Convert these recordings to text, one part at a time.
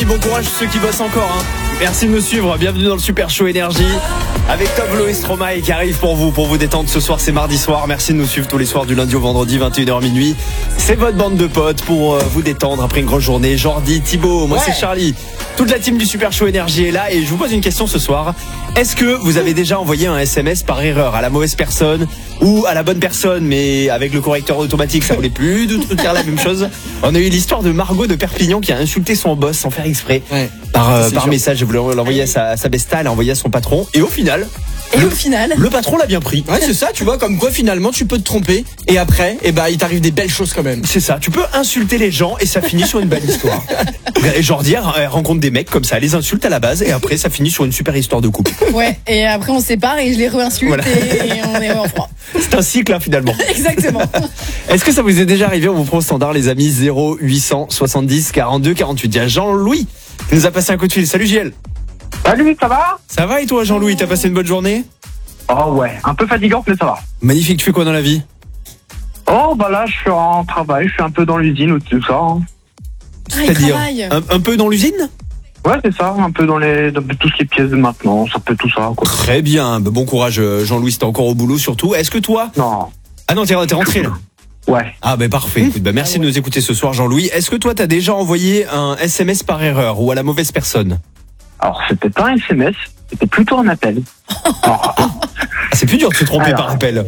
bon courage ceux qui bossent encore. Merci de nous suivre, bienvenue dans le Super Show Énergie avec Toblo et Stromae qui arrive pour vous détendre ce soir, c'est mardi soir. Merci de nous suivre tous les soirs du lundi au vendredi 21h minuit. C'est votre bande de potes pour vous détendre après une grosse journée. Jordi, Thibaut, moi c'est Charlie. Toute la team du Super Show Énergie est là et je vous pose une question ce soir. Est-ce que vous avez déjà envoyé un SMS par erreur à la mauvaise personne ou à la bonne personne, mais avec le correcteur automatique, ça voulait plus de dire la même chose? On a eu l'histoire de Margot de Perpignan qui a insulté son boss sans faire exprès par message. Elle voulait l'envoyer à sa besta, elle a envoyé à son patron et au final, le patron l'a bien pris. Ouais, c'est ça, tu vois, comme quoi finalement tu peux te tromper et après, il t'arrive des belles choses quand même. C'est ça, tu peux insulter les gens et ça finit sur une belle histoire. Et Jordi elle rencontre des mecs comme ça, elle les insulte à la base et après ça finit sur une super histoire de couple. Ouais, et après on se sépare et je les re-insulte et on est en froid. C'est un cycle finalement. Exactement. Est-ce que ça vous est déjà arrivé? On vous prend au standard les amis, 0800 70 42 48. Il y a Jean-Louis qui nous a passé un coup de fil. Salut JL. Salut, ça va? Ça va et toi Jean-Louis, t'as passé une bonne journée? Oh ouais, un peu fatigante mais ça va. Magnifique, tu fais quoi dans la vie? Oh là je suis en travail, je suis un peu dans l'usine ou tout ça. C'est-à-dire un peu dans l'usine? Ouais c'est ça, un peu dans tout ce qui est pièces de maintenance, un peu tout ça quoi. Très bien, bon courage Jean-Louis, t'es encore au boulot surtout. Est-ce que toi... Non. Ah non, t'es rentré là? Ouais. Ah parfait, écoute, merci de nous écouter ce soir Jean-Louis. Est-ce que toi t'as déjà envoyé un SMS par erreur ou à la mauvaise personne? Alors c'était pas un SMS, c'était plutôt un appel. C'est plus dur de se tromper par appel.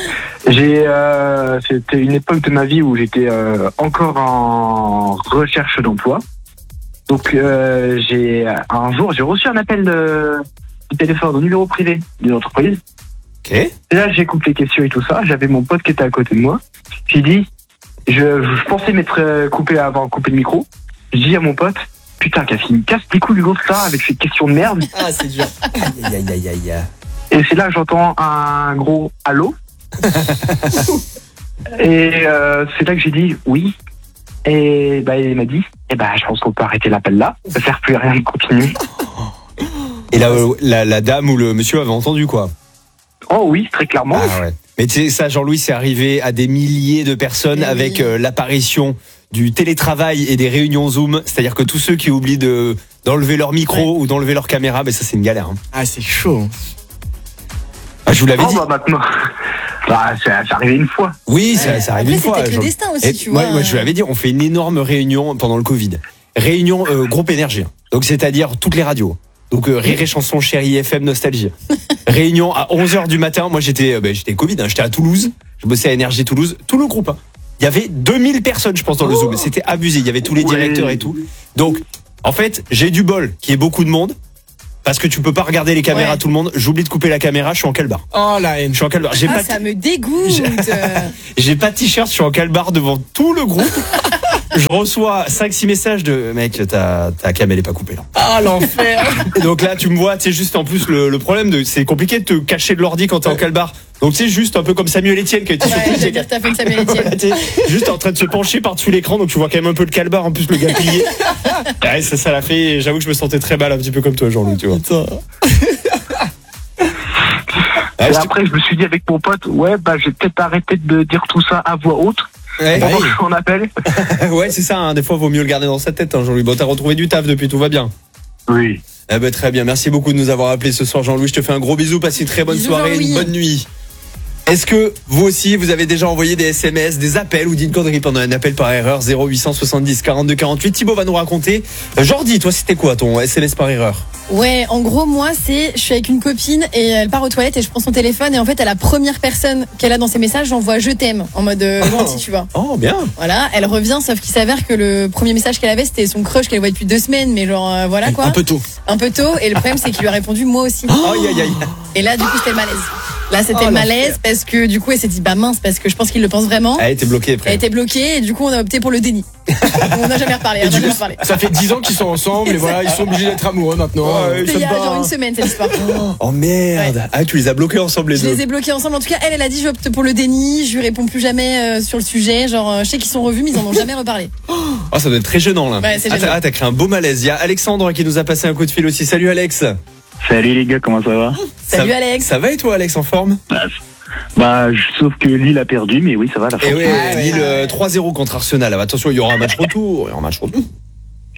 C'était une époque de ma vie où j'étais encore en recherche d'emploi. Donc un jour j'ai reçu un appel de téléphone au numéro privé d'une entreprise. Ok. Et là j'écoute les questions et tout ça. J'avais mon pote qui était à côté de moi. J'ai dit, je pensais m'être coupé avant de couper le micro. Je dis à mon pote, putain, Cassie, me casse les couilles du gros ça avec ces questions de merde. Ah c'est dur. Aïe. Et c'est là que j'entends un gros allô. Et c'est là que j'ai dit oui. Et il m'a dit, je pense qu'on peut arrêter l'appel là. Ça sert plus à rien de continuer. Et la dame ou le monsieur avait entendu quoi? Oh oui, très clairement. Ah ouais. Mais tu sais, ça, Jean-Louis, c'est arrivé à des milliers de personnes avec l'apparition du télétravail et des réunions Zoom. C'est-à-dire que tous ceux qui oublient d'enlever leur micro ou d'enlever leur caméra, ça c'est une galère. Ah c'est chaud. Ah, je vous l'avais dit. Maintenant. C'est arrivé une fois. Oui, ça arrive une fois. C'est peut-être le destin aussi, tu vois. Moi, je vous l'avais dit, on fait une énorme réunion pendant le Covid. Réunion groupe énergie. Donc, c'est-à-dire toutes les radios. Donc, Rire et Chanson, Chérie FM, Nostalgie. Réunion à 11h du matin. Moi, j'étais Covid, j'étais à Toulouse. Je bossais à Énergie Toulouse. Tout le groupe. Il y avait 2000 personnes, je pense, dans le Zoom. C'était abusé. Il y avait tous les directeurs et tout. Donc, en fait, j'ai du bol qu'il y ait beaucoup de monde. Parce que tu peux pas regarder les caméras tout le monde. J'oublie de couper la caméra, je suis en calbar. Oh la haine. Je suis en calbar. Ça me dégoûte. J'ai pas de t-shirt, je suis en calbar devant tout le groupe. Je reçois 5-6 messages de mec, ta cam elle est pas coupée là. Ah l'enfer. Et donc là tu me vois, tu sais juste en plus le problème c'est compliqué de te cacher de l'ordi quand t'es en calbar. Donc c'est juste un peu comme Samuel Etienne qui était sur je veux dire t'as fait une Samuel Etienne. Juste en train de se pencher par-dessus l'écran, donc tu vois quand même un peu le calbar, en plus le gars plié. Ouais, ça l'a fait, j'avoue que je me sentais très mal un petit peu comme toi Jean-Louis, tu vois. Et après je me suis dit avec mon pote, je vais peut-être arrêter de dire tout ça à voix haute. Pendant que je suis en appel. Ouais c'est ça, des fois vaut mieux le garder dans sa tête Jean-Louis. Bon, t'as retrouvé du taf depuis, tout va bien? Oui. Très bien, merci beaucoup de nous avoir appelés ce soir Jean-Louis, je te fais un gros bisou, passe une très bonne soirée, une bonne nuit. Est-ce que vous aussi vous avez déjà envoyé des SMS, des appels ou dit une connerie pendant un appel par erreur? 0800 70 42 48. Thibaut va nous raconter. Jordi, toi c'était quoi ton SMS par erreur? Ouais, en gros moi je suis avec une copine et elle part aux toilettes et je prends son téléphone et en fait à la première personne qu'elle a dans ses messages j'envoie je t'aime en mode gentil tu vois. Oh bien. Voilà, elle revient sauf qu'il s'avère que le premier message qu'elle avait c'était son crush qu'elle voyait depuis 2 semaines mais genre voilà quoi. Un peu tôt et le problème c'est qu'il lui a répondu moi aussi. Aïe. Et là du coup c'était le malaise. Là c'était le malaise parce que du coup elle s'est dit mince parce que je pense qu'il le pense vraiment. Elle était bloquée après. Elle était bloquée et du coup on a opté pour le déni. On n'a jamais reparlé. Ça fait 10 ans qu'ils sont ensemble et voilà ils sont obligés d'être amoureux maintenant. C'était il y a genre une semaine cette histoire. Oh merde. Ouais. Ah tu les as bloqués ensemble les deux. Je les ai bloqués ensemble. En tout cas elle a dit je opte pour le déni. Je lui réponds plus jamais sur le sujet. Genre je sais qu'ils sont revus mais ils en ont jamais reparlé. Oh ça doit être très gênant là. Ouais, c'est gênant. T'as créé un beau malaise. Il y a Alexandre qui nous a passé un coup de fil aussi. Salut Alex. Salut les gars, comment ça va? Salut Alex. Ça va et toi Alex, en forme? Sauf que Lille a perdu, mais oui, ça va la forme. Et Lille 3-0 contre Arsenal. Attention, il y aura un match retour.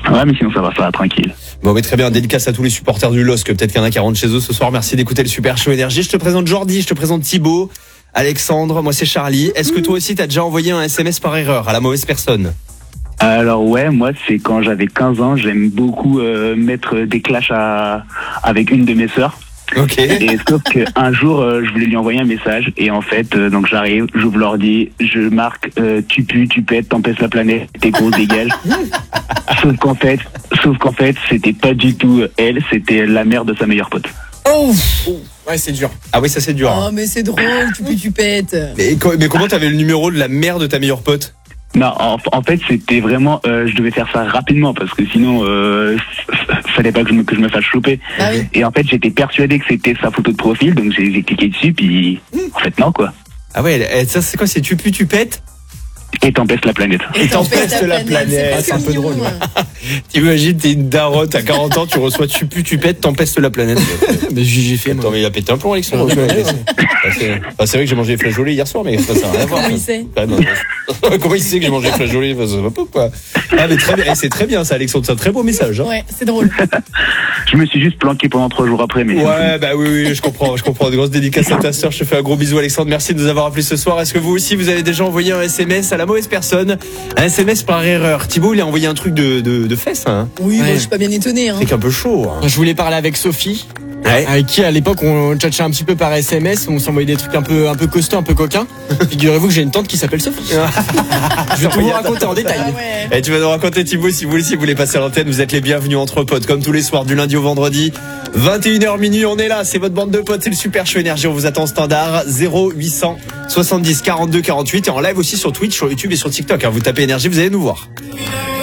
Ouais, mais sinon ça va, tranquille. Bon, mais très bien, dédicace à tous les supporters du LOSC, peut-être qu'il y en a qui rentrent chez eux ce soir. Merci d'écouter le Super Show Énergie. Je te présente Jordi, je te présente Thibaut, Alexandre, moi c'est Charlie. Est-ce que toi aussi t'as déjà envoyé un SMS par erreur à la mauvaise personne? Alors ouais, moi c'est quand j'avais 15 ans, j'aime beaucoup mettre des clashs avec une de mes sœurs. Ok. Et sauf qu'un jour, je voulais lui envoyer un message et en fait, donc j'arrive, j'ouvre l'ordi, je marque tu pues, tu pètes, t'empêches la planète, t'es gros, dégage. Sauf qu'en fait, c'était pas du tout elle, c'était la mère de sa meilleure pote. Oh, ouais, c'est dur. Ah oui, ça c'est dur. Oh, mais c'est drôle, tu pètes. Mais comment t'avais le numéro de la mère de ta meilleure pote? Non, en fait, c'était vraiment, je devais faire ça rapidement parce que sinon, fallait pas que je me fasse choper. Ah oui. Et en fait, j'étais persuadé que c'était sa photo de profil, donc j'ai cliqué dessus, puis en fait non quoi. Ah ouais, ça c'est quoi? C'est tu pues, tu pètes? Et t'empêches la planète. Et t'empêches la planète. C'est un peu drôle. T'imagines, t'es une darotte à 40 ans, tu reçois tu pues, tu pètes, t'empestes la planète. Mais j'ai fait, Attends, moi. mais il a pété un plomb, Alexandre. C'est vrai que j'ai mangé des flageolets hier soir, mais ça n'a rien à voir. Comment il sait? Ah, non. Comment il sait que j'ai mangé des flageolets? Ça va pas, quoi. Ah, mais très bien. Et c'est très bien, ça, Alexandre. C'est un très beau message. Hein. Ouais, c'est drôle. Je me suis juste planqué pendant 3 jours après, mais. Ouais, bah oui, je comprends. De grosses dédicaces à ta sœur. Je te fais un gros bisou, Alexandre. Merci de nous avoir appelés ce soir. Est-ce que vous aussi, vous avez déjà envoyé un SMS à la mauvaise personne? Un SMS par erreur. Thibaut, il a envoyé un truc de fesses, hein. Oui, Ouais. bon, je suis pas bien étonné. Hein. C'est qu'un peu chaud. Hein. Je voulais parler avec Sophie, Ouais. avec qui à l'époque on tchatchait un petit peu par SMS, on s'envoyait des trucs un peu costauds, un peu coquins. Figurez-vous que j'ai une tante qui s'appelle Sophie. Je vais tout vous raconter en détail. Ah ouais. Et tu vas nous raconter, Thibaut, si vous voulez passer à l'antenne, vous êtes les bienvenus entre potes, comme tous les soirs, du lundi au vendredi. 21h minuit, on est là, c'est votre bande de potes, c'est le Super Show Énergie, on vous attend standard 0800 70 42 48 et en live aussi sur Twitch, sur YouTube et sur TikTok. Hein. Vous tapez Énergie, vous allez nous voir.